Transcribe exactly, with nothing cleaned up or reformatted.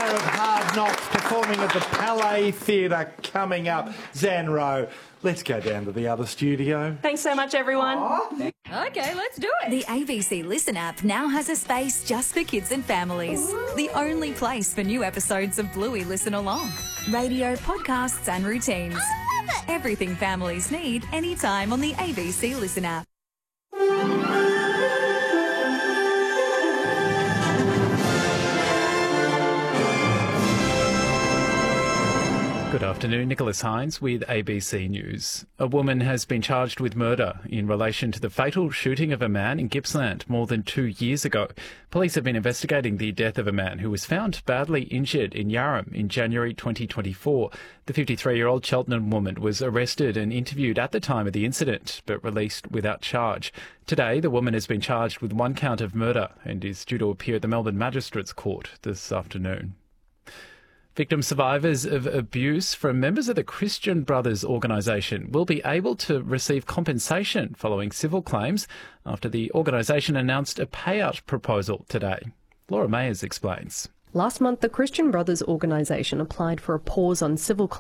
star of Hard Knocks, performing at the Palais Theatre coming up. Zan Rowe, let's go down to the other studio. Thanks so much, everyone. Aww. Okay, let's do it. The A B C Listen app now has a space just for kids and families. The only place for new episodes of Bluey Listen Along. Radio, podcasts and routines. I love it. Everything families need anytime on the A B C Listen app. Good afternoon, Nicholas Hines with A B C News. A woman has been charged with murder in relation to the fatal shooting of a man in Gippsland more than two years ago. Police have been investigating the death of a man who was found badly injured in Yarram in January twenty twenty-four. The fifty-three-year-old Cheltenham woman was arrested and interviewed at the time of the incident, but released without charge. Today, the woman has been charged with one count of murder and is due to appear at the Melbourne Magistrates Court this afternoon. Victim survivors of abuse from members of the Christian Brothers organisation will be able to receive compensation following civil claims after the organisation announced a payout proposal today. Laura Mayers explains. Last month, the Christian Brothers organisation applied for a pause on civil